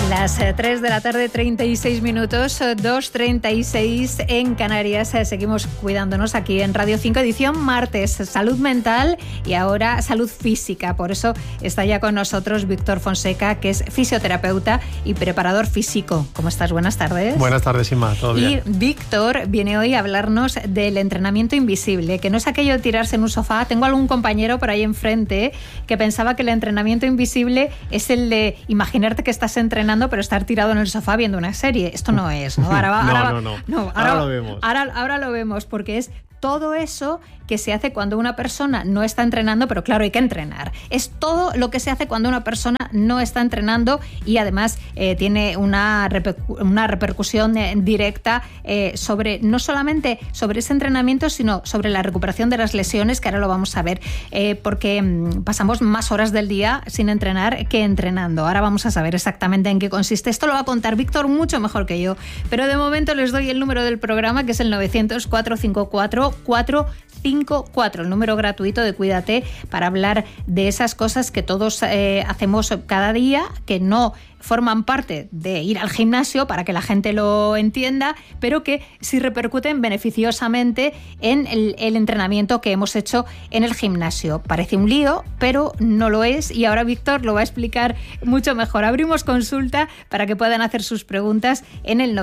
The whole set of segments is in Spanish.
Las 3 de la tarde, 36 minutos, 2:36 en Canarias. Seguimos cuidándonos aquí en Radio 5, edición martes. Salud mental y ahora salud física. Por eso está ya con nosotros Víctor Fonseca, que es fisioterapeuta y preparador físico. ¿Cómo estás? Buenas tardes. Buenas tardes, Inma. ¿Todo bien? Y Víctor viene hoy a hablarnos del entrenamiento invisible, que no es aquello de tirarse en un sofá. Tengo algún compañero por ahí enfrente que pensaba que el entrenamiento invisible es el de imaginarte que estás entrenando pero estar tirado en el sofá viendo una serie. Esto no es, ¿no? Ahora lo vemos. Ahora lo vemos, porque es todo eso que se hace cuando una persona no está entrenando, pero claro, hay que entrenar. Es todo lo que se hace cuando una persona no está entrenando y además tiene una repercusión directa sobre, no solamente sobre ese entrenamiento, sino sobre la recuperación de las lesiones, que ahora lo vamos a ver, porque pasamos más horas del día sin entrenar que entrenando. Ahora vamos a saber exactamente en qué consiste. Esto lo va a contar Víctor mucho mejor que yo, pero de momento les doy el número del programa, que es el 900-454-454, el número gratuito de Cuídate, para hablar de esas cosas que todos hacemos cada día, que no forman parte de ir al gimnasio, para que la gente lo entienda, pero que sí repercuten beneficiosamente en el entrenamiento que hemos hecho en el gimnasio. Parece un lío, pero no lo es, y ahora Víctor lo va a explicar mucho mejor. Abrimos consulta para que puedan hacer sus preguntas en el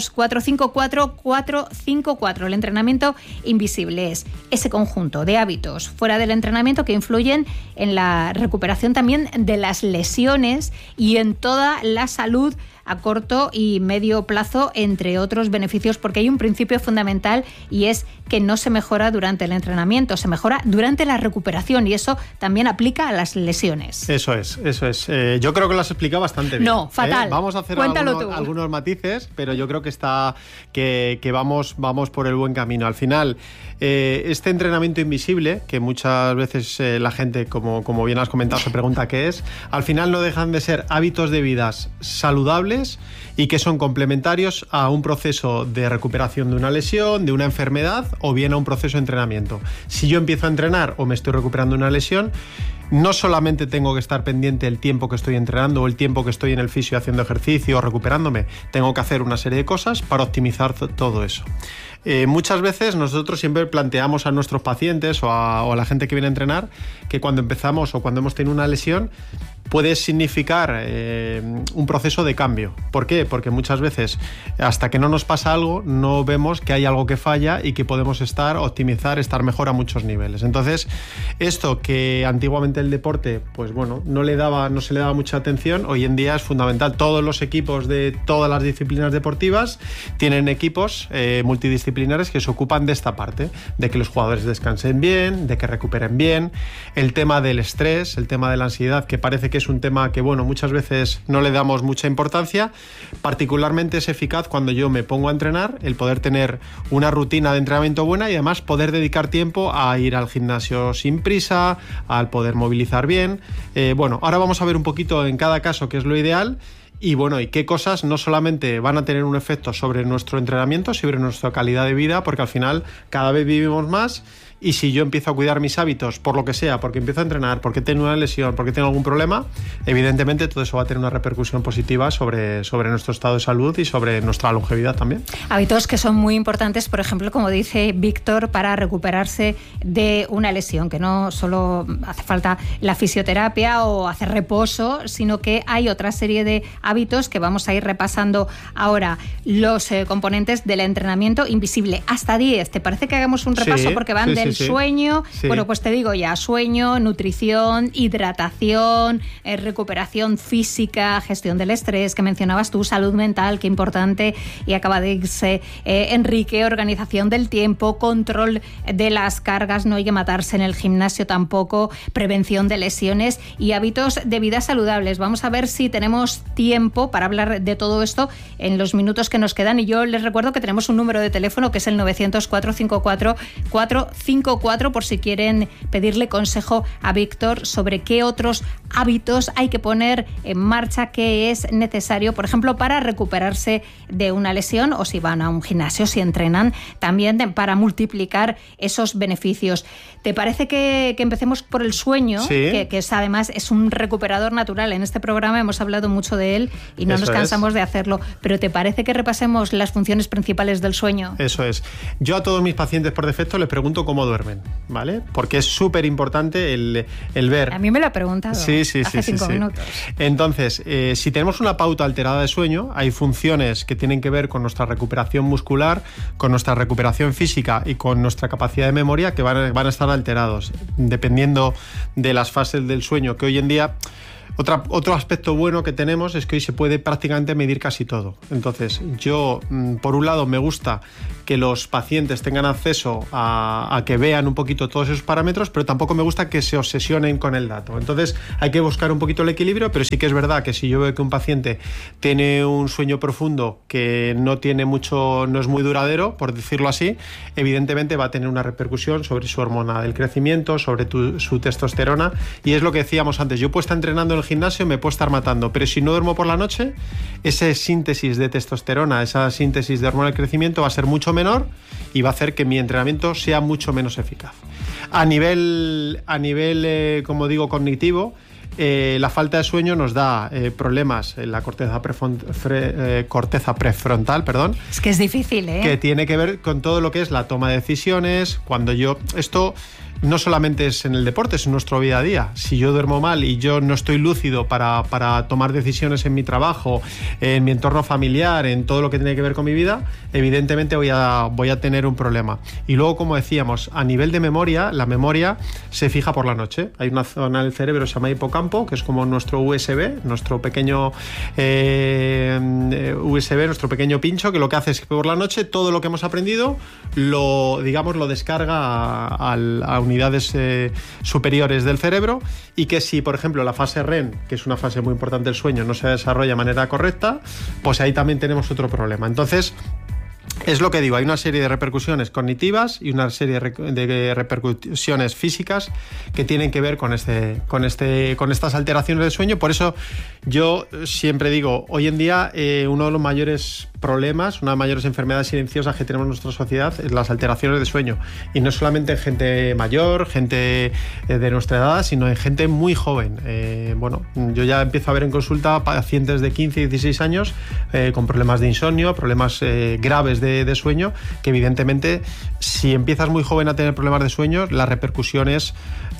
900-454-454. El entrenamiento invisible es ese conjunto de hábitos fuera del entrenamiento que influyen en la recuperación también de las lesiones y en toda la salud a corto y medio plazo, entre otros beneficios, porque hay un principio fundamental, y es que no se mejora durante el entrenamiento, se mejora durante la recuperación, y eso también aplica a las lesiones. Eso es. Yo creo que lo has explicado bastante bien. No, fatal. Vamos a hacer algunos matices, pero yo creo que vamos por el buen camino. Al final, este entrenamiento invisible, que muchas veces la gente, como bien has comentado, se pregunta qué es, al final no dejan de ser hábitos de vidas saludables y que son complementarios a un proceso de recuperación de una lesión, de una enfermedad, o bien a un proceso de entrenamiento. Si yo empiezo a entrenar o me estoy recuperando de una lesión, no solamente tengo que estar pendiente del tiempo que estoy entrenando o el tiempo que estoy en el fisio haciendo ejercicio o recuperándome, tengo que hacer una serie de cosas para optimizar todo eso. Muchas veces nosotros siempre planteamos a nuestros pacientes o a la gente que viene a entrenar que cuando empezamos o cuando hemos tenido una lesión puede significar un proceso de cambio. ¿Por qué? Porque muchas veces hasta que no nos pasa algo no vemos que hay algo que falla y que podemos optimizar, estar mejor a muchos niveles. Entonces, esto que antiguamente el deporte, pues bueno, no se le daba mucha atención, hoy en día es fundamental. Todos los equipos de todas las disciplinas deportivas tienen equipos multidisciplinares que se ocupan de esta parte, de que los jugadores descansen bien, de que recuperen bien, el tema del estrés, el tema de la ansiedad, que parece que es un tema que, bueno, muchas veces no le damos mucha importancia. Particularmente es eficaz cuando yo me pongo a entrenar, el poder tener una rutina de entrenamiento buena y además poder dedicar tiempo a ir al gimnasio sin prisa, al poder movilizar bien. Ahora vamos a ver un poquito en cada caso qué es lo ideal. Y bueno, y qué cosas no solamente van a tener un efecto sobre nuestro entrenamiento, sobre nuestra calidad de vida, porque al final cada vez vivimos más, y si yo empiezo a cuidar mis hábitos, por lo que sea, porque empiezo a entrenar, porque tengo una lesión, porque tengo algún problema, evidentemente todo eso va a tener una repercusión positiva sobre nuestro estado de salud y sobre nuestra longevidad también. Hábitos que son muy importantes, por ejemplo, como dice Víctor, para recuperarse de una lesión, que no solo hace falta la fisioterapia o hacer reposo, sino que hay otra serie de hábitos que vamos a ir repasando ahora. Los componentes del entrenamiento invisible, hasta 10. ¿Te parece que hagamos un repaso? Porque van del sueño, bueno, pues te digo ya, sueño, nutrición, hidratación, recuperación física, gestión del estrés, que mencionabas tú, salud mental, qué importante, y acaba de irse Enrique, organización del tiempo, control de las cargas, no hay que matarse en el gimnasio tampoco, prevención de lesiones y hábitos de vida saludables. Vamos a ver si tenemos tiempo para hablar de todo esto en los minutos que nos quedan, y yo les recuerdo que tenemos un número de teléfono que es el 900-454-454. 954 por si quieren pedirle consejo a Víctor sobre qué otros hábitos hay que poner en marcha, qué es necesario, por ejemplo, para recuperarse de una lesión, o si van a un gimnasio, si entrenan, también para multiplicar esos beneficios. ¿Te parece que empecemos por el sueño? Sí. Que es, además es un recuperador natural. En este programa hemos hablado mucho de él y no nos cansamos de hacerlo. Pero ¿te parece que repasemos las funciones principales del sueño? Eso es. Yo a todos mis pacientes por defecto les pregunto cómo duermen, ¿vale? Porque es súper importante el ver. A mí me lo ha preguntado hace 5 minutos. Entonces, si tenemos una pauta alterada de sueño, hay funciones que tienen que ver con nuestra recuperación muscular, con nuestra recuperación física y con nuestra capacidad de memoria que van a estar alterados, dependiendo de las fases del sueño, que hoy en día... Otro aspecto bueno que tenemos es que hoy se puede prácticamente medir casi todo. Entonces, yo, por un lado, me gusta que los pacientes tengan acceso a que vean un poquito todos esos parámetros, pero tampoco me gusta que se obsesionen con el dato. Entonces, hay que buscar un poquito el equilibrio, pero sí que es verdad que si yo veo que un paciente tiene un sueño profundo que no es muy duradero, por decirlo así, evidentemente va a tener una repercusión sobre su hormona del crecimiento, sobre su testosterona, y es lo que decíamos antes. Yo puedo estar entrenando en el gimnasio, me puedo estar matando, pero si no duermo por la noche, esa síntesis de testosterona, esa síntesis de hormona del crecimiento va a ser mucho menor y va a hacer que mi entrenamiento sea mucho menos eficaz. A nivel como digo, cognitivo, la falta de sueño nos da problemas en la corteza prefrontal, perdón. Es que es difícil, ¿eh? Que tiene que ver con todo lo que es la toma de decisiones. Esto no solamente es en el deporte, es en nuestro día a día. Si yo duermo mal y yo no estoy lúcido para tomar decisiones en mi trabajo, en mi entorno familiar, en todo lo que tiene que ver con mi vida, evidentemente voy a tener un problema. Y luego, como decíamos, a nivel de memoria, la memoria se fija por la noche. Hay una zona del cerebro que se llama hipocampo, que es como nuestro USB, nuestro pequeño nuestro pequeño pincho, que lo que hace es que por la noche todo lo que hemos aprendido lo descarga a unidades superiores del cerebro, y que si, por ejemplo, la fase REM, que es una fase muy importante del sueño, no se desarrolla de manera correcta, pues ahí también tenemos otro problema. Entonces, es lo que digo, hay una serie de repercusiones cognitivas y una serie de repercusiones físicas que tienen que ver con estas alteraciones del sueño. Por eso yo siempre digo, hoy en día uno de los mayores problemas, una de las mayores enfermedades silenciosas que tenemos en nuestra sociedad es las alteraciones de sueño. Y no solamente en gente mayor, gente de nuestra edad, sino en gente muy joven. Yo ya empiezo a ver en consulta pacientes de 15 y 16 años con problemas de insomnio, problemas graves de sueño, que evidentemente si empiezas muy joven a tener problemas de sueño, las repercusiones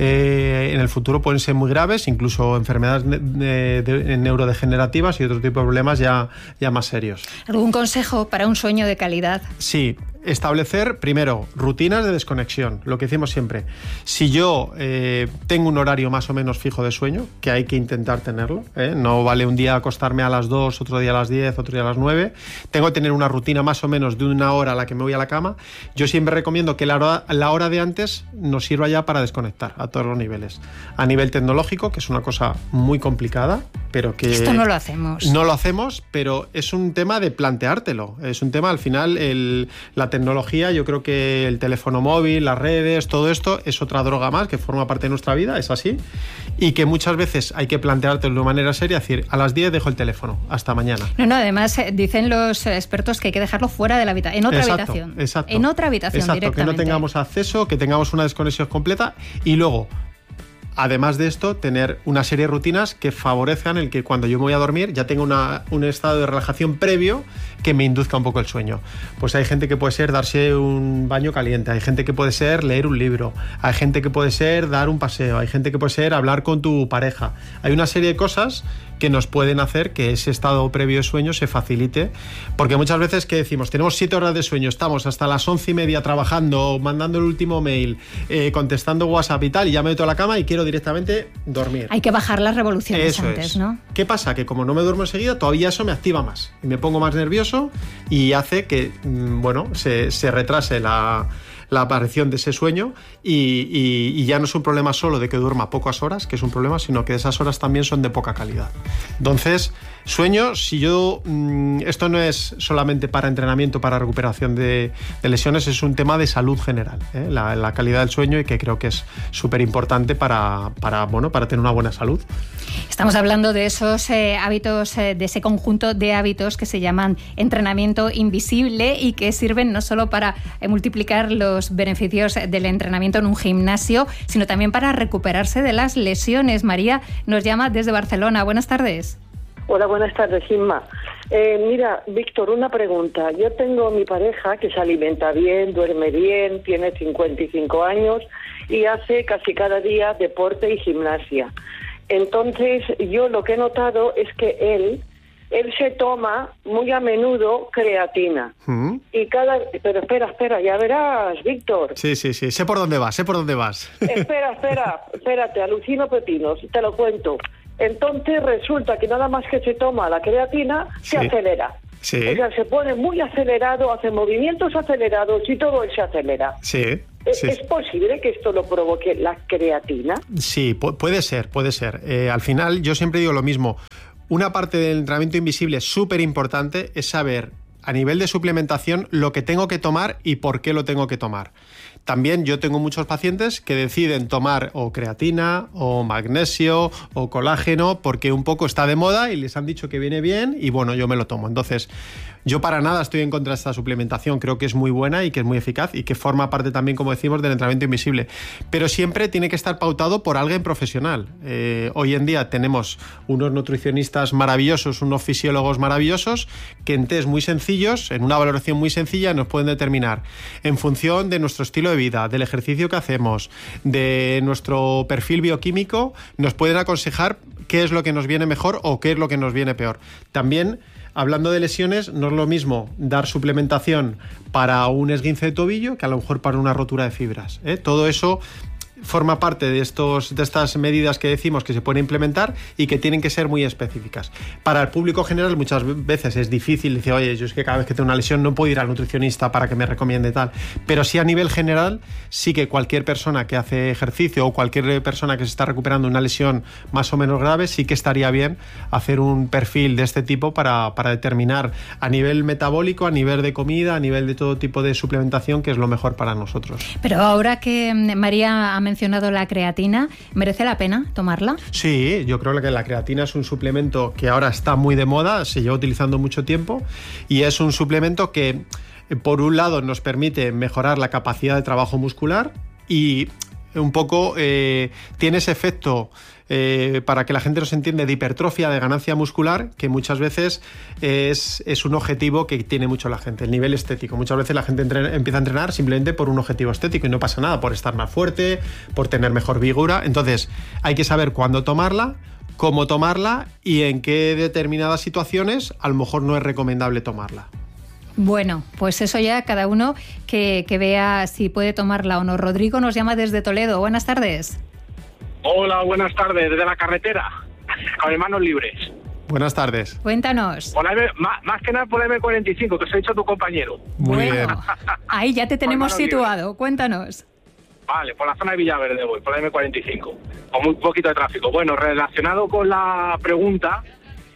en el futuro pueden ser muy graves, incluso enfermedades neurodegenerativas y otro tipo de problemas ya más serios. ¿Algún consejo para un sueño de calidad? Sí. Establecer, primero, rutinas de desconexión, lo que decimos siempre. Si yo tengo un horario más o menos fijo de sueño, que hay que intentar tenerlo, no vale un día acostarme a las 2, otro día a las 10, otro día a las 9, tengo que tener una rutina más o menos de una hora a la que me voy a la cama. Yo siempre recomiendo que la hora de antes nos sirva ya para desconectar a todos los niveles. A nivel tecnológico, que es una cosa muy complicada, pero que... Esto no lo hacemos. No lo hacemos, pero es un tema de planteártelo. Es un tema, al final, la tecnología, yo creo que el teléfono móvil, las redes, todo esto es otra droga más que forma parte de nuestra vida, es así, y que muchas veces hay que planteártelo de manera seria, es decir, a las 10 dejo el teléfono, hasta mañana. No, además dicen los expertos que hay que dejarlo fuera de la habitación, en otra habitación. Exacto. En otra habitación directamente. Que no tengamos acceso, que tengamos una desconexión completa, y luego, además de esto, tener una serie de rutinas que favorezcan el que cuando yo me voy a dormir ya tenga un estado de relajación previo que me induzca un poco el sueño. Pues hay gente que puede ser darse un baño caliente, hay gente que puede ser leer un libro, hay gente que puede ser dar un paseo, hay gente que puede ser hablar con tu pareja. Hay una serie de cosas que nos pueden hacer que ese estado previo de sueño se facilite, porque muchas veces que decimos, tenemos 7 horas de sueño, estamos hasta las 11:30 trabajando, mandando el último mail, contestando WhatsApp y tal, y ya me meto a la cama y quiero directamente dormir. Hay que bajar las revoluciones antes, ¿no? ¿Qué pasa? Que como no me duermo enseguida, todavía eso me activa más y me pongo más nervioso y hace que, se retrase la la aparición de ese sueño y ya no es un problema solo de que duerma pocas horas, que es un problema, sino que esas horas también son de poca calidad. Entonces, sueño, esto no es solamente para entrenamiento, para recuperación de lesiones, es un tema de salud general, la calidad del sueño, y que creo que es súper importante para tener una buena salud. Estamos hablando de esos hábitos, de ese conjunto de hábitos que se llaman entrenamiento invisible y que sirven no solo para multiplicar los beneficios del entrenamiento en un gimnasio, sino también para recuperarse de las lesiones. María nos llama desde Barcelona. Buenas tardes. Hola, buenas tardes, Inma. Mira, Víctor, una pregunta. Yo tengo mi pareja que se alimenta bien, duerme bien, tiene 55 años y hace casi cada día deporte y gimnasia. Entonces, yo lo que he notado es que él se toma muy a menudo creatina. Pero espera, ya verás, Víctor. Sí, sé por dónde vas. Espérate, alucino pepinos, te lo cuento. Entonces resulta que nada más que se toma la creatina, se acelera. Sí. O sea, se pone muy acelerado, hace movimientos acelerados y todo él se acelera. Sí. ¿Es posible que esto lo provoque la creatina? Sí, puede ser. Al final, yo siempre digo lo mismo. Una parte del entrenamiento invisible súper importante es saber, a nivel de suplementación, lo que tengo que tomar y por qué lo tengo que tomar. También yo tengo muchos pacientes que deciden tomar o creatina o magnesio o colágeno porque un poco está de moda y les han dicho que viene bien y bueno, yo me lo tomo. Entonces, yo para nada estoy en contra de esta suplementación, creo que es muy buena y que es muy eficaz y que forma parte también, como decimos, del entrenamiento invisible. Pero siempre tiene que estar pautado por alguien profesional. Hoy en día tenemos unos nutricionistas maravillosos, unos fisiólogos maravillosos que en test muy sencillos, en una valoración muy sencilla, nos pueden determinar en función de nuestro estilo de vida, del ejercicio que hacemos, de nuestro perfil bioquímico, nos pueden aconsejar qué es lo que nos viene mejor o qué es lo que nos viene peor. También, hablando de lesiones, no es lo mismo dar suplementación para un esguince de tobillo que a lo mejor para una rotura de fibras. Todo eso forma parte de estas medidas que decimos que se pueden implementar y que tienen que ser muy específicas. Para el público general muchas veces es difícil decir, oye, yo es que cada vez que tengo una lesión no puedo ir al nutricionista para que me recomiende tal. Pero sí, a nivel general, sí que cualquier persona que hace ejercicio o cualquier persona que se está recuperando una lesión más o menos grave, sí que estaría bien hacer un perfil de este tipo para determinar a nivel metabólico, a nivel de comida, a nivel de todo tipo de suplementación, que es lo mejor para nosotros. Pero ahora que María ha mencionado la creatina, ¿merece la pena tomarla? Sí, yo creo que la creatina es un suplemento que ahora está muy de moda, se lleva utilizando mucho tiempo y es un suplemento que, por un lado, nos permite mejorar la capacidad de trabajo muscular y un poco tiene ese efecto, para que la gente nos entienda, de hipertrofia, de ganancia muscular, que muchas veces es un objetivo que tiene mucho la gente, el nivel estético. Muchas veces la gente empieza a entrenar simplemente por un objetivo estético y no pasa nada, por estar más fuerte, por tener mejor vigor. Entonces hay que saber cuándo tomarla, cómo tomarla y en qué determinadas situaciones a lo mejor no es recomendable tomarla. Bueno, pues eso ya cada uno que vea si puede tomarla o no. Rodrigo nos llama desde Toledo. Buenas tardes. Hola, buenas tardes, desde la carretera, con mis manos libres. Buenas tardes. Cuéntanos. Más que nada por la M45, que os ha dicho tu compañero. Muy bien. Ahí ya te tenemos situado. Libres. Cuéntanos. Vale, por la zona de Villaverde voy, por la M45, con muy poquito de tráfico. Bueno, relacionado con la pregunta,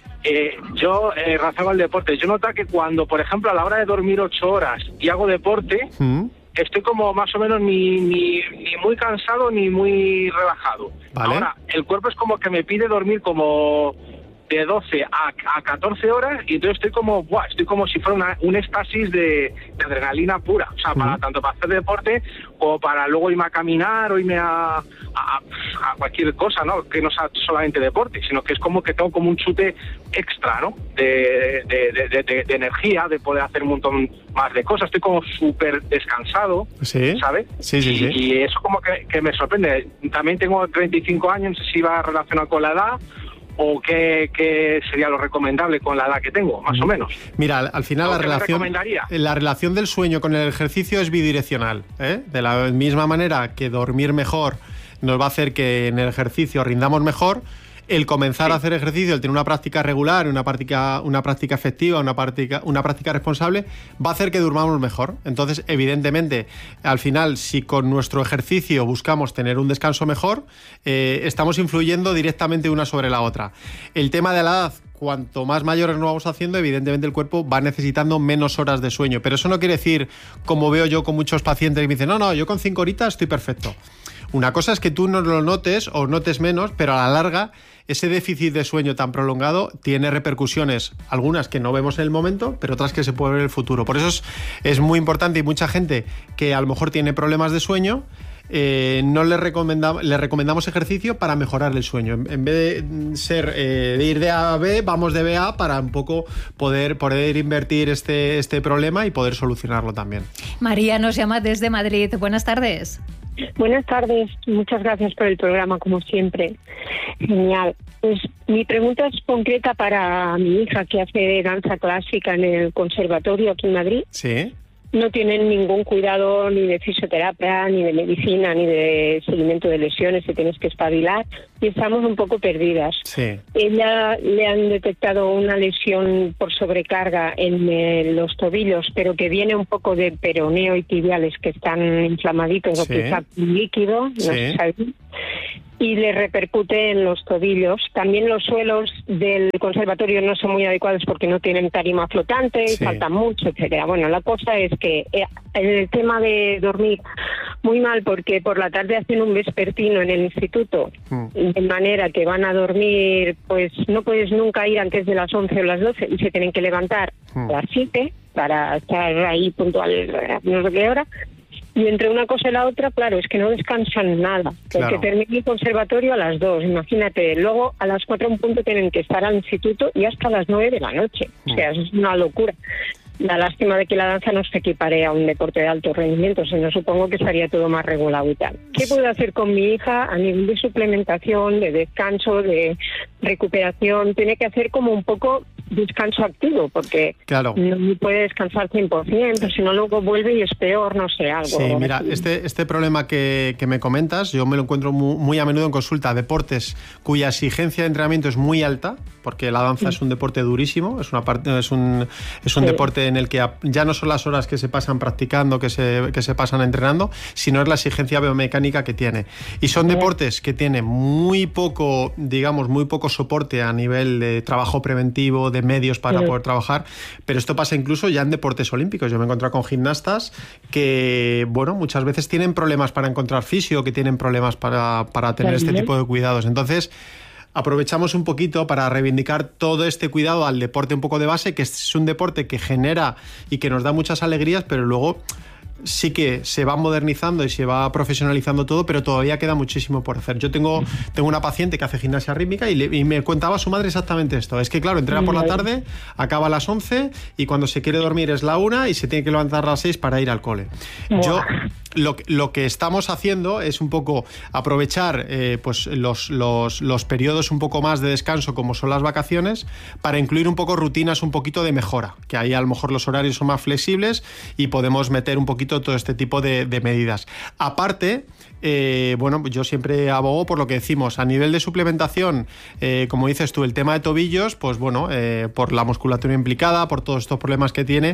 yo relacionado al deporte, yo noto que cuando, por ejemplo, a la hora de dormir 8 horas y hago deporte, estoy como más o menos ni muy cansado ni muy relajado. Vale. Ahora, el cuerpo es como que me pide dormir como de 12 a 14 horas y entonces estoy como si fuera un éxtasis de adrenalina pura. O sea, tanto para hacer deporte como para luego irme a caminar o irme a cualquier cosa, ¿no? Que no sea solamente deporte, sino que es como que tengo como un chute extra, ¿no? De energía, de poder hacer un montón más de cosas. Estoy como súper descansado, ¿sí? ¿sabes? Sí. Y eso como que me sorprende. También tengo 35 años, no sé si va relacionado con la edad o qué sería lo recomendable con la edad que tengo, más o menos. Mira, al final la relación del sueño con el ejercicio es bidireccional, ¿eh? De la misma manera que dormir mejor nos va a hacer que en el ejercicio rindamos mejor, el comenzar a hacer ejercicio, el tener una práctica regular, una práctica efectiva, una práctica responsable, va a hacer que durmamos mejor. Entonces, evidentemente, al final, si con nuestro ejercicio buscamos tener un descanso mejor, estamos influyendo directamente una sobre la otra. El tema de la edad, cuanto más mayores nos vamos haciendo, evidentemente el cuerpo va necesitando menos horas de sueño. Pero eso no quiere decir, como veo yo con muchos pacientes que me dicen, no, yo con 5 horitas estoy perfecto. Una cosa es que tú no lo notes o notes menos, pero a la larga ese déficit de sueño tan prolongado tiene repercusiones, algunas que no vemos en el momento, pero otras que se pueden ver en el futuro. Por eso es muy importante, y mucha gente que a lo mejor tiene problemas de sueño, no le recomendamos ejercicio para mejorar el sueño. En vez de ir de A a B, vamos de B a A para un poco poder invertir este problema y poder solucionarlo también. María nos llama desde Madrid. Buenas tardes. Buenas tardes, muchas gracias por el programa, como siempre. Genial. Pues mi pregunta es concreta para mi hija, que hace danza clásica en el conservatorio aquí en Madrid. Sí. No tienen ningún cuidado ni de fisioterapia, ni de medicina, ni de seguimiento de lesiones, que tienes que espabilar, y estamos un poco perdidas. Sí. Ella le han detectado una lesión por sobrecarga en los tobillos, pero que viene un poco de peroneo y tibiales, que están inflamaditos, o quizá líquido, no se sabe. Y le repercute en los tobillos. También los suelos del conservatorio no son muy adecuados porque no tienen tarima flotante y faltan mucho, etcétera. Bueno, la cosa es que el tema de dormir muy mal, porque por la tarde hacen un vespertino en el instituto, de manera que van a dormir, pues no puedes nunca ir antes de las 11 o las 12 y se tienen que levantar a las 7 para estar ahí puntual no sé qué hora. Y entre una cosa y la otra, claro, es que no descansan nada. Claro. Porque termina el conservatorio a las 2, imagínate. Luego a las 4 en punto tienen que estar al instituto y hasta las 9 de la noche. O sea, es una locura. La lástima de que la danza no se equipare a un deporte de alto rendimiento, sino supongo que estaría todo más regulado y tal. ¿Qué puedo hacer con mi hija a nivel de suplementación, de descanso, de recuperación? Tiene que hacer como un poco descanso activo, porque no puede descansar 100%, si no luego vuelve y es peor, no sé, algo. Sí, mira, este problema que me comentas, yo me lo encuentro muy a menudo en consulta. Deportes cuya exigencia de entrenamiento es muy alta, porque la danza es un deporte durísimo, es un deporte en el que ya no son las horas que se pasan practicando, que se pasan entrenando, sino es la exigencia biomecánica que tiene. Y son deportes que tienen muy poco soporte a nivel de trabajo preventivo, de medios para poder trabajar, pero esto pasa incluso ya en deportes olímpicos. Yo me he encontrado con gimnastas que, muchas veces tienen problemas para encontrar fisio, que tienen problemas para tener este tipo de cuidados. Entonces, aprovechamos un poquito para reivindicar todo este cuidado al deporte un poco de base, que es un deporte que genera y que nos da muchas alegrías, pero luego sí que se va modernizando y se va profesionalizando todo, pero todavía queda muchísimo por hacer. Yo tengo una paciente que hace gimnasia rítmica y me contaba su madre exactamente esto. Es que, claro, entrena por la tarde, acaba a las 11 y cuando se quiere dormir es la 1 y se tiene que levantar a las 6 para ir al cole. Yo lo que estamos haciendo es un poco aprovechar pues los periodos un poco más de descanso, como son las vacaciones, para incluir un poco rutinas un poquito de mejora, que ahí a lo mejor los horarios son más flexibles y podemos meter un poquito todo este tipo de medidas. Aparte, yo siempre abogo por lo que decimos, a nivel de suplementación, como dices tú, el tema de tobillos, pues por la musculatura implicada, por todos estos problemas que tiene,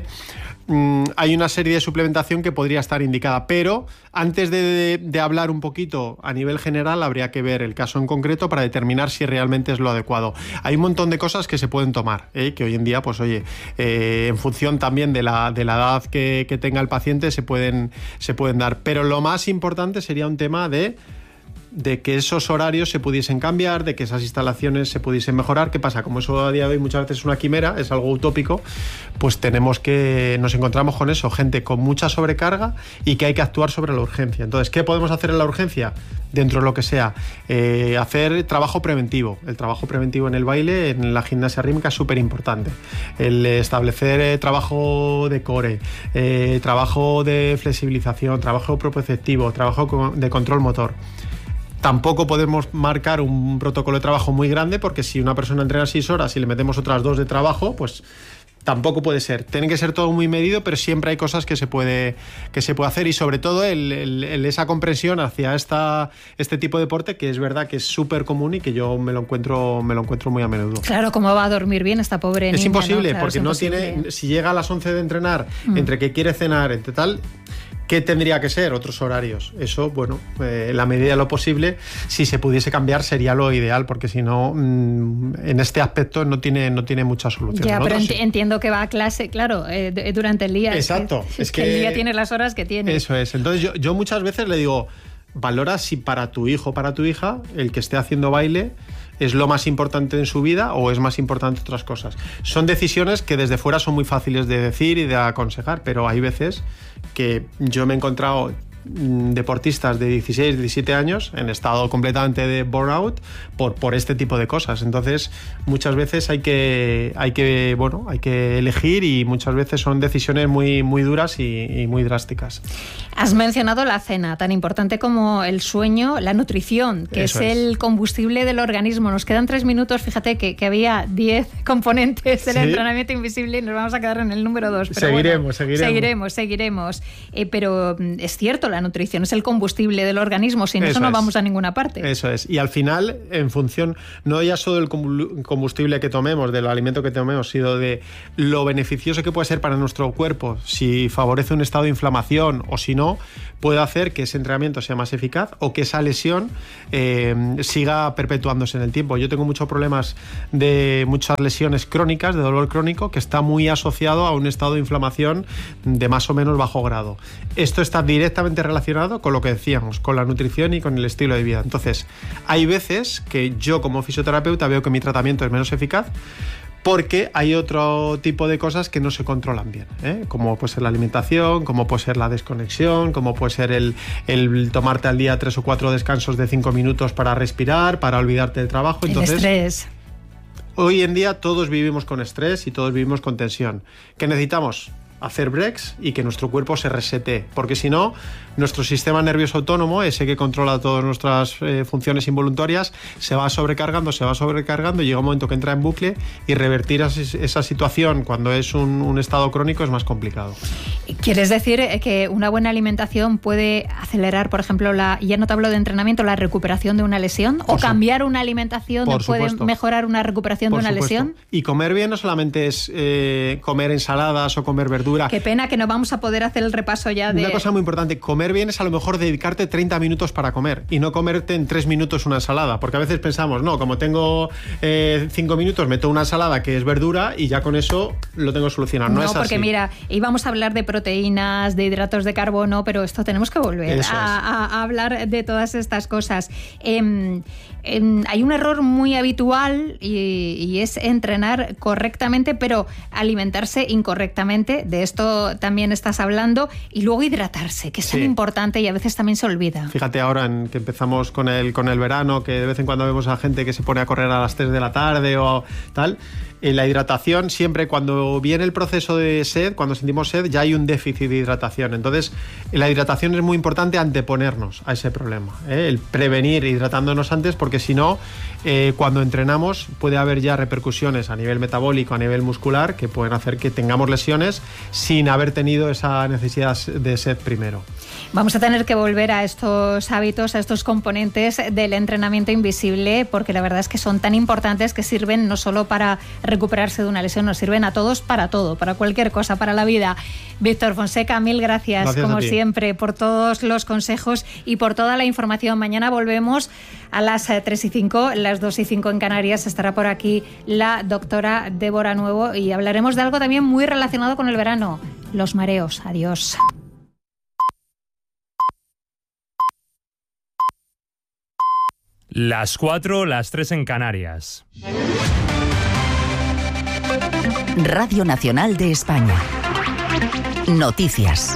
hay una serie de suplementación que podría estar indicada, pero antes de hablar un poquito a nivel general, habría que ver el caso en concreto para determinar si realmente es lo adecuado. Hay un montón de cosas que se pueden tomar, que hoy en día, pues en función también de la edad que tenga el paciente, se pueden dar, pero lo más importante sería un tema de que esos horarios se pudiesen cambiar, de que esas instalaciones se pudiesen mejorar. ¿Qué pasa? Como eso a día de hoy muchas veces es una quimera, es algo utópico, pues nos encontramos con eso, gente con mucha sobrecarga y que hay que actuar sobre la urgencia. Entonces, ¿qué podemos hacer en la urgencia? Dentro de lo que sea, hacer trabajo preventivo. El trabajo preventivo en el baile, en la gimnasia rítmica, es súper importante. El establecer trabajo de core, trabajo de flexibilización, trabajo propioceptivo, trabajo de control motor. Tampoco podemos marcar un protocolo de trabajo muy grande, porque si una persona entrena 6 horas y le metemos otras 2 de trabajo, pues tampoco puede ser. Tiene que ser todo muy medido, pero siempre hay cosas que se puede hacer, y sobre todo esa comprensión hacia este tipo de deporte, que es verdad que es súper común y que yo me lo encuentro muy a menudo. Claro, ¿cómo va a dormir bien esta pobre niña? Es imposible, Claro, porque es no imposible. tiene, si llega a las 11 de entrenar, entre que quiere cenar, entre tal, ¿qué tendría que ser? Otros horarios. Eso, bueno, en la medida de lo posible, si se pudiese cambiar sería lo ideal, porque si no, en este aspecto no tiene mucha solución. Ya, pero sí. Entiendo que va a clase, claro, durante el día. Exacto. Es que el día tiene las horas que tiene. Eso es. Entonces yo muchas veces le digo, valora si para tu hijo o para tu hija el que esté haciendo baile es lo más importante en su vida o es más importante otras cosas. Son decisiones que desde fuera son muy fáciles de decir y de aconsejar, pero hay veces que yo me he encontrado deportistas de 16, 17 años en estado completamente de burnout por este tipo de cosas. Entonces, muchas veces hay que elegir, y muchas veces son decisiones muy, muy duras y muy drásticas. Has mencionado la cena, tan importante como el sueño, la nutrición, que es el combustible del organismo. Nos quedan 3 minutos, fíjate que había 10 componentes del entrenamiento invisible y nos vamos a quedar en el número 2. Pero seguiremos. Pero es cierto, la nutrición es el combustible del organismo, sin eso no vamos a ninguna parte. Eso es, y al final, en función, no ya solo del combustible que tomemos, del alimento que tomemos, sino de lo beneficioso que puede ser para nuestro cuerpo, si favorece un estado de inflamación o si no, puede hacer que ese entrenamiento sea más eficaz o que esa lesión siga perpetuándose en el tiempo. Yo tengo muchos problemas de muchas lesiones crónicas, de dolor crónico, que está muy asociado a un estado de inflamación de más o menos bajo grado. Esto está directamente relacionado con lo que decíamos, con la nutrición y con el estilo de vida. Entonces, hay veces que yo como fisioterapeuta veo que mi tratamiento es menos eficaz porque hay otro tipo de cosas que no se controlan bien, como puede ser la alimentación, como puede ser la desconexión, como puede ser el tomarte al día 3 o 4 descansos de 5 minutos para respirar, para olvidarte del trabajo. Entonces, el estrés. Hoy en día todos vivimos con estrés y todos vivimos con tensión. ¿Qué necesitamos? Hacer breaks y que nuestro cuerpo se resete, porque si no, nuestro sistema nervioso autónomo, ese que controla todas nuestras funciones involuntarias, se va sobrecargando y llega un momento que entra en bucle, y revertir esa situación cuando es un estado crónico es más complicado. ¿Quieres decir que una buena alimentación puede acelerar, por ejemplo, ya no te hablo de entrenamiento, la recuperación de una lesión? ¿O cambiar una alimentación puede mejorar una recuperación de una lesión? Y comer bien no solamente es comer ensaladas o comer verduras. Qué pena que no vamos a poder hacer el repaso ya de... Una cosa muy importante, comer bien es a lo mejor dedicarte 30 minutos para comer y no comerte en 3 minutos una ensalada, porque a veces pensamos, no, como tengo 5 minutos, meto una ensalada que es verdura y ya con eso lo tengo solucionado. No es así. Porque mira, íbamos a hablar de proteínas, de hidratos de carbono, pero esto tenemos que volver a hablar de todas estas cosas. Hay un error muy habitual y es entrenar correctamente, pero alimentarse incorrectamente. De esto también estás hablando. Y luego hidratarse, que es tan importante y a veces también se olvida. Fíjate ahora que empezamos con el verano, que de vez en cuando vemos a gente que se pone a correr a las 3 de la tarde o tal. En la hidratación, siempre cuando viene el proceso de sed, cuando sentimos sed, ya hay un déficit de hidratación. Entonces, la hidratación es muy importante anteponernos a ese problema, el prevenir hidratándonos antes, porque si no, cuando entrenamos puede haber ya repercusiones a nivel metabólico, a nivel muscular, que pueden hacer que tengamos lesiones sin haber tenido esa necesidad de sed primero. Vamos a tener que volver a estos hábitos, a estos componentes del entrenamiento invisible, porque la verdad es que son tan importantes que sirven no solo para recuperarse de una lesión, nos sirven a todos para todo, para cualquier cosa, para la vida. Víctor Fonseca, mil gracias como siempre, por todos los consejos y por toda la información. Mañana volvemos a las 3:05, las 2:05 en Canarias. Estará por aquí la doctora Débora Nuevo y hablaremos de algo también muy relacionado con el verano, los mareos. Adiós. Las 4, las 3 en Canarias. Radio Nacional de España. Noticias.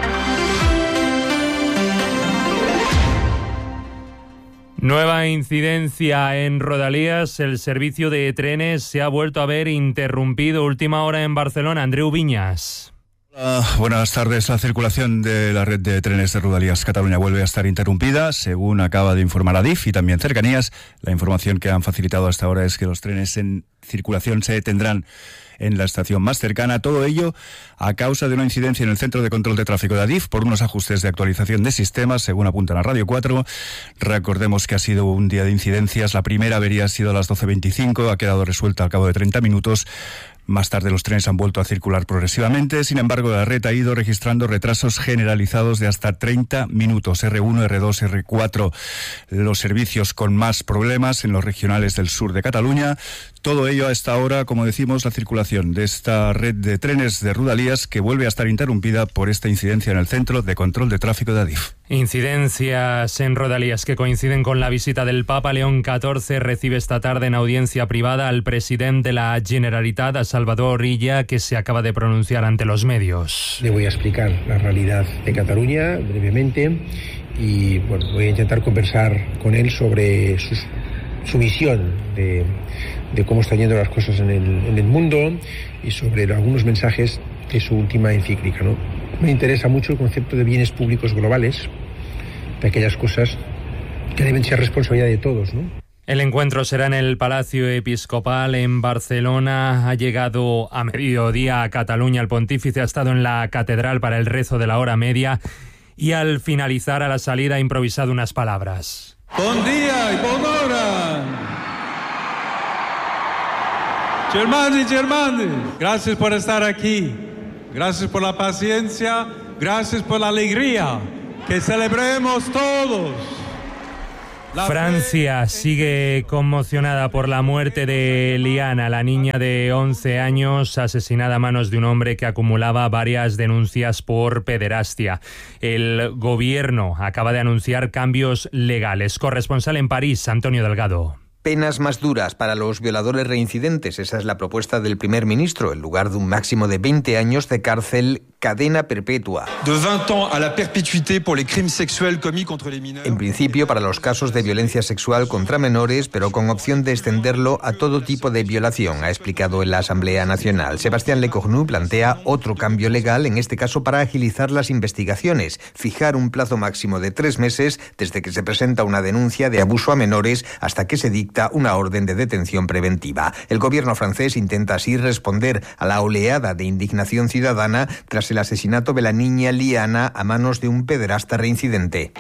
Nueva incidencia en Rodalies. El servicio de trenes se ha vuelto a ver interrumpido. Última hora en Barcelona. Andreu Viñas. Buenas tardes. La circulación de la red de trenes de Rodalies Cataluña vuelve a estar interrumpida, según acaba de informar Adif y también Cercanías. La información que han facilitado hasta ahora es que los trenes en circulación se detendrán en la estación más cercana. Todo ello a causa de una incidencia en el centro de control de tráfico de Adif por unos ajustes de actualización de sistemas, según apuntan a Radio 4. Recordemos que ha sido un día de incidencias. La primera avería ha sido a las 12:25, ha quedado resuelta al cabo de 30 minutos. Más tarde los trenes han vuelto a circular progresivamente. Sin embargo, la red ha ido registrando retrasos generalizados de hasta 30 minutos. R1, R2, R4, los servicios con más problemas en los regionales del sur de Cataluña. Todo ello a esta hora, como decimos, la circulación de esta red de trenes de Rodalies que vuelve a estar interrumpida por esta incidencia en el centro de control de tráfico de Adif. Incidencias en Rodalies que coinciden con la visita del Papa. León XIV recibe esta tarde en audiencia privada al presidente de la Generalitat, a Salvador Illa, que se acaba de pronunciar ante los medios. Le voy a explicar la realidad de Cataluña brevemente y bueno, voy a intentar conversar con él sobre su visión de cómo están yendo las cosas en el mundo y sobre algunos mensajes de su última encíclica, ¿no? Me interesa mucho el concepto de bienes públicos globales, de aquellas cosas que deben ser responsabilidad de todos, ¿no? El encuentro será en el Palacio Episcopal en Barcelona. Ha llegado a mediodía a Cataluña. El pontífice ha estado en la catedral para el rezo de la hora media y al finalizar, a la salida, ha improvisado unas palabras. Buen día y buena hora. Germani, Germani, gracias por estar aquí. Gracias por la paciencia. Gracias por la alegría. Que celebremos todos. Francia sigue conmocionada por la muerte de Liana, la niña de 11 años asesinada a manos de un hombre que acumulaba varias denuncias por pederastia. El gobierno acaba de anunciar cambios legales. Corresponsal en París, Antonio Delgado. Penas más duras para los violadores reincidentes. Esa es la propuesta del primer ministro, en lugar de un máximo de 20 años de cárcel, cadena perpetua. De 20 ans à la perpétuité pour les crimes sexuels commis contre les mineurs. En principio para los casos de violencia sexual contra menores, pero con opción de extenderlo a todo tipo de violación, ha explicado en la Asamblea Nacional. Sebastián Lecornu plantea otro cambio legal, en este caso para agilizar las investigaciones, fijar un plazo máximo de 3 meses desde que se presenta una denuncia de abuso a menores hasta que se dicta una orden de detención preventiva. El gobierno francés intenta así responder a la oleada de indignación ciudadana tras el asesinato de la niña Liana a manos de un pederasta reincidente.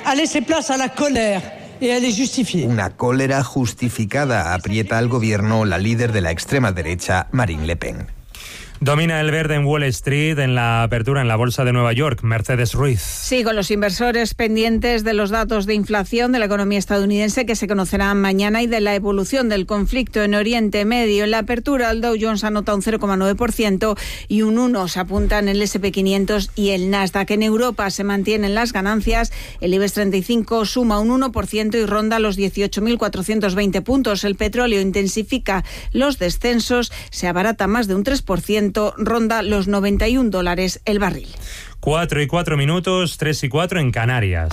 Una cólera justificada, aprieta al gobierno la líder de la extrema derecha, Marine Le Pen. Domina el verde en Wall Street en la apertura en la Bolsa de Nueva York. Mercedes Ruiz. Sí, con los inversores pendientes de los datos de inflación de la economía estadounidense que se conocerán mañana y de la evolución del conflicto en Oriente Medio. En la apertura, el Dow Jones anota un 0,9% y un 1% se apunta en el S&P 500 y el Nasdaq. En Europa se mantienen las ganancias. El IBEX 35 suma un 1% y ronda los 18.420 puntos. El petróleo intensifica los descensos, se abarata más de un 3%. Ronda los $91 el barril. 4:04, 3:04 en Canarias.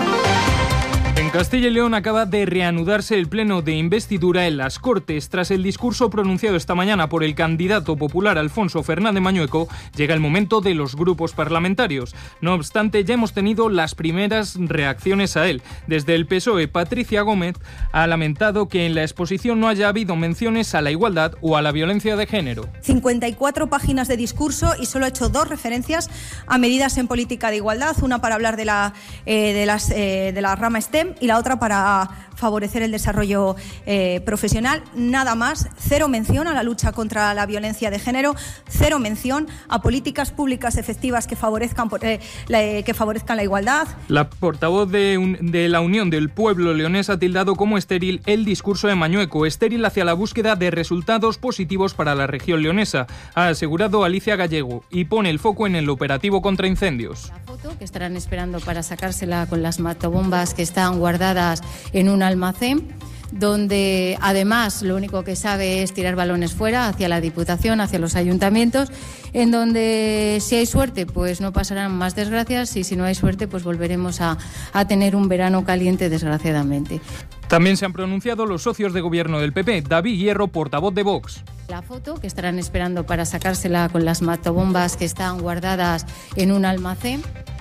En Castilla y León acaba de reanudarse el pleno de investidura en las Cortes. Tras el discurso pronunciado esta mañana por el candidato popular Alfonso Fernández Mañueco, llega el momento de los grupos parlamentarios. No obstante, ya hemos tenido las primeras reacciones a él. Desde el PSOE, Patricia Gómez ha lamentado que en la exposición no haya habido menciones a la igualdad o a la violencia de género. 54 páginas de discurso y solo ha hecho 2 referencias a medidas en política de igualdad, una para hablar de la rama STEM y la otra para favorecer el desarrollo profesional. Nada más. 0 mención a la lucha contra la violencia de género, 0 mención a políticas públicas efectivas que favorezcan la igualdad. La portavoz de la Unión del Pueblo Leonés ha tildado como estéril el discurso de Mañueco, estéril hacia la búsqueda de resultados positivos para la región leonesa, ha asegurado Alicia Gallego, y pone el foco en el operativo contra incendios. La foto que estarán esperando para sacársela con las matobombas que están guardadas en un almacén, donde además lo único que sabe es tirar balones fuera, hacia la Diputación, hacia los ayuntamientos, en donde si hay suerte pues no pasarán más desgracias y si no hay suerte pues volveremos a tener un verano caliente, desgraciadamente. También se han pronunciado los socios de gobierno del PP. David Hierro, portavoz de Vox. La foto que estarán esperando para sacársela con las matobombas que están guardadas en un almacén.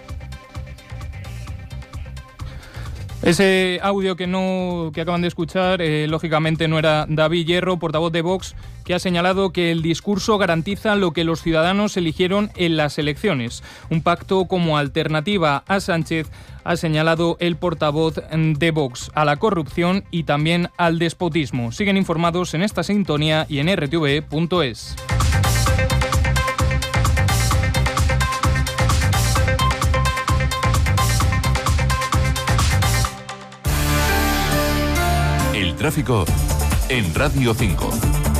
Ese audio que acaban de escuchar, lógicamente no era David Hierro, portavoz de Vox, que ha señalado que el discurso garantiza lo que los ciudadanos eligieron en las elecciones. Un pacto como alternativa a Sánchez, ha señalado el portavoz de Vox, a la corrupción y también al despotismo. Siguen informados en esta sintonía y en rtv.es. El tráfico en Radio 5.